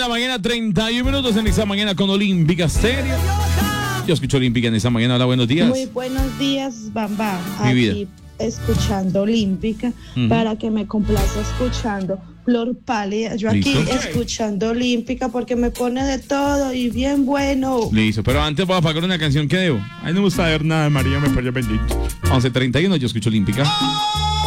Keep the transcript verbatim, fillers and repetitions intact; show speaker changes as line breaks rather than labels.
la mañana, treinta y un minutos en esta mañana con Olímpica Stereo. Yo escucho Olímpica en esta mañana. Hola, buenos días.
Muy buenos días, Bamba.
Mi
Aquí
vida.
escuchando Olímpica, uh-huh. para que me complaza escuchando Flor Pálida. Yo aquí
¿Listo?
escuchando Olímpica porque me pone de todo y bien bueno.
Listo, pero antes voy a pagar una canción que debo. A mí no me gusta ver nada de María, me parece bendito. once treinta y uno, yo escucho Olímpica.